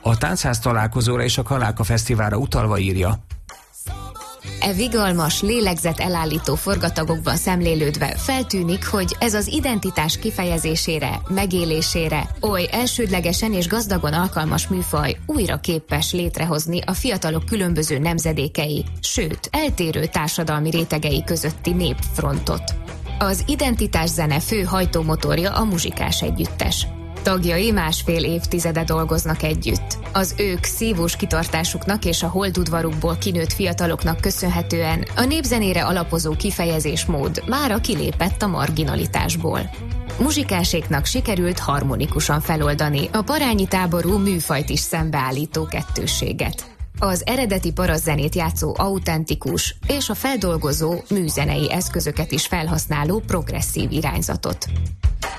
A táncház találkozóra és a Kaláka Fesztiválra utalva írja: E vigalmas, lélegzet elállító forgatagokban szemlélődve feltűnik, hogy ez az identitás kifejezésére, megélésére oly elsődlegesen és gazdagon alkalmas műfaj újra képes létrehozni a fiatalok különböző nemzedékei, sőt, eltérő társadalmi rétegei közötti népfrontot. Az identitás zene fő hajtómotorja a Muzsikás Együttes. Tagjai másfél évtizede dolgoznak együtt. Az ők szívós kitartásuknak és a holdudvarukból kinőtt fiataloknak köszönhetően a népzenére alapozó kifejezésmód mára kilépett a marginalitásból. Muzsikáséknak sikerült harmonikusan feloldani a parányi táború műfajt is szembeállító kettősséget. Az eredeti parasztzenét játszó autentikus és a feldolgozó műzenei eszközöket is felhasználó progresszív irányzatot.